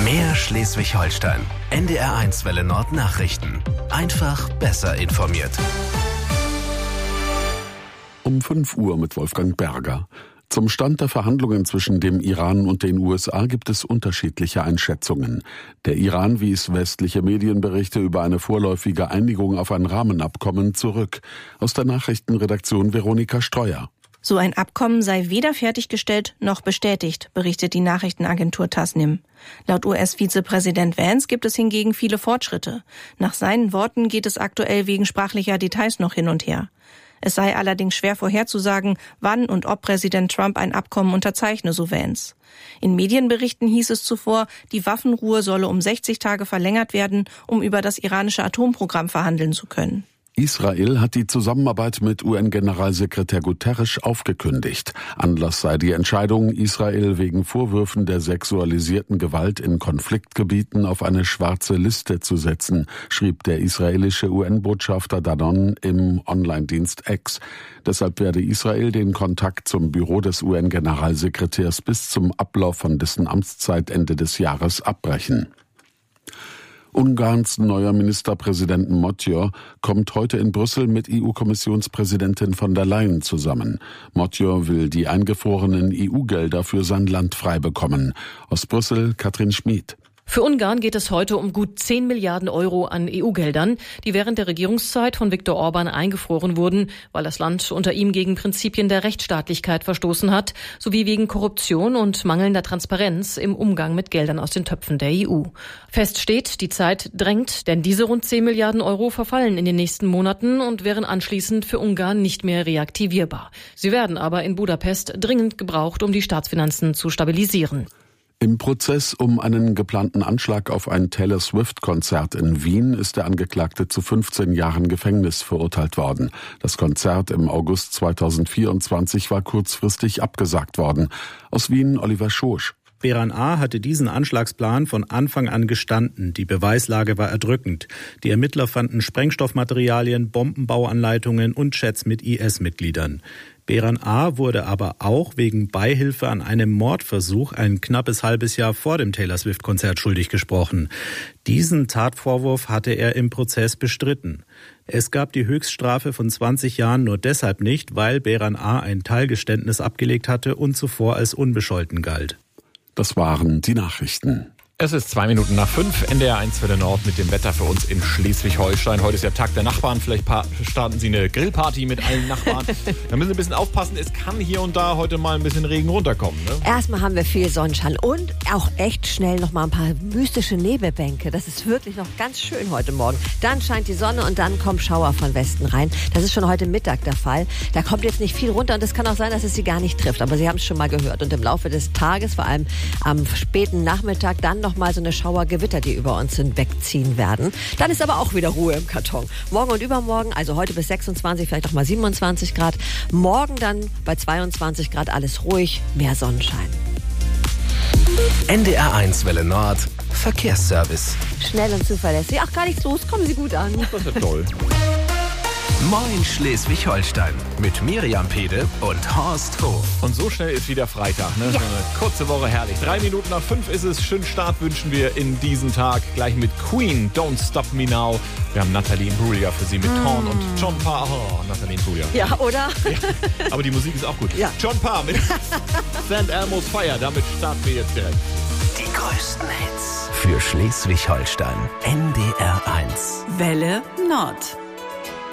Mehr Schleswig-Holstein. NDR1 Welle Nord Nachrichten. Einfach besser informiert. Um 5 Uhr mit Wolfgang Berger. Zum Stand der Verhandlungen zwischen dem Iran und den USA gibt es unterschiedliche Einschätzungen. Der Iran wies westliche Medienberichte über eine vorläufige Einigung auf ein Rahmenabkommen zurück. Aus der Nachrichtenredaktion Veronika Streuer. So ein Abkommen sei weder fertiggestellt noch bestätigt, berichtet die Nachrichtenagentur Tasnim. Laut US-Vizepräsident Vance gibt es hingegen viele Fortschritte. Nach seinen Worten geht es aktuell wegen sprachlicher Details noch hin und her. Es sei allerdings schwer vorherzusagen, wann und ob Präsident Trump ein Abkommen unterzeichne, so Vance. In Medienberichten hieß es zuvor, die Waffenruhe solle um 60 Tage verlängert werden, um über das iranische Atomprogramm verhandeln zu können. Israel hat die Zusammenarbeit mit UN-Generalsekretär Guterres aufgekündigt. Anlass sei die Entscheidung, Israel wegen Vorwürfen der sexualisierten Gewalt in Konfliktgebieten auf eine schwarze Liste zu setzen, schrieb der israelische UN-Botschafter Danon im Online-Dienst X. Deshalb werde Israel den Kontakt zum Büro des UN-Generalsekretärs bis zum Ablauf von dessen Amtszeit Ende des Jahres abbrechen. Ungarns neuer Ministerpräsident Magyar kommt heute in Brüssel mit EU-Kommissionspräsidentin von der Leyen zusammen. Magyar will die eingefrorenen EU-Gelder für sein Land frei bekommen. Aus Brüssel Katrin Schmid. Für Ungarn geht es heute um gut 10 Milliarden Euro an EU-Geldern, die während der Regierungszeit von Viktor Orban eingefroren wurden, weil das Land unter ihm gegen Prinzipien der Rechtsstaatlichkeit verstoßen hat, sowie wegen Korruption und mangelnder Transparenz im Umgang mit Geldern aus den Töpfen der EU. Fest steht, die Zeit drängt, denn diese rund 10 Milliarden Euro verfallen in den nächsten Monaten und wären anschließend für Ungarn nicht mehr reaktivierbar. Sie werden aber in Budapest dringend gebraucht, um die Staatsfinanzen zu stabilisieren. Im Prozess um einen geplanten Anschlag auf ein Taylor Swift-Konzert in Wien ist der Angeklagte zu 15 Jahren Gefängnis verurteilt worden. Das Konzert im August 2024 war kurzfristig abgesagt worden. Aus Wien Oliver Schosch. Beran A. hatte diesen Anschlagsplan von Anfang an gestanden. Die Beweislage war erdrückend. Die Ermittler fanden Sprengstoffmaterialien, Bombenbauanleitungen und Chats mit IS-Mitgliedern. Beran A. wurde aber auch wegen Beihilfe an einem Mordversuch ein knappes halbes Jahr vor dem Taylor Swift-Konzert schuldig gesprochen. Diesen Tatvorwurf hatte er im Prozess bestritten. Es gab die Höchststrafe von 20 Jahren nur deshalb nicht, weil Beran A. ein Teilgeständnis abgelegt hatte und zuvor als unbescholten galt. Das waren die Nachrichten. Es ist 5:02, NDR1 Welle Nord mit dem Wetter für uns in Schleswig-Holstein. Heute ist ja Tag der Nachbarn. Vielleicht starten Sie eine Grillparty mit allen Nachbarn. Da müssen Sie ein bisschen aufpassen. Es kann hier und da heute mal ein bisschen Regen runterkommen. Ne? Erstmal haben wir viel Sonnenschein und auch echt schnell noch mal ein paar mystische Nebelbänke. Das ist wirklich noch ganz schön heute Morgen. Dann scheint die Sonne und dann kommen Schauer von Westen rein. Das ist schon heute Mittag der Fall. Da kommt jetzt nicht viel runter und es kann auch sein, dass es Sie gar nicht trifft. Aber Sie haben es schon mal gehört. Und im Laufe des Tages, vor allem am späten Nachmittag, dann noch mal so eine Schauergewitter, die über uns hinwegziehen werden. Dann ist aber auch wieder Ruhe im Karton. Morgen und übermorgen, also heute bis 26, vielleicht auch mal 27 Grad. Morgen dann bei 22 Grad alles ruhig, mehr Sonnenschein. NDR1 Welle Nord Verkehrsservice. Schnell und zuverlässig. Ach, gar nichts los, kommen Sie gut an. Das ist toll. Moin Schleswig-Holstein mit Miriam Pede und Horst Hof. Und so schnell ist wieder Freitag. Ne? Ja. So eine kurze Woche, herrlich. 5:03 ist es. Schönen Start wünschen wir in diesen Tag. Gleich mit Queen, Don't Stop Me Now. Wir haben Natalie Imbruglia für Sie mit Torn und John Parr. Oh, Natalie Imbruglia. Ja, oder? Ja, aber die Musik ist auch gut. Ja. John Parr mit St. Elmo's Fire. Damit starten wir jetzt direkt. Die größten Hits für Schleswig-Holstein. NDR1. Welle Nord.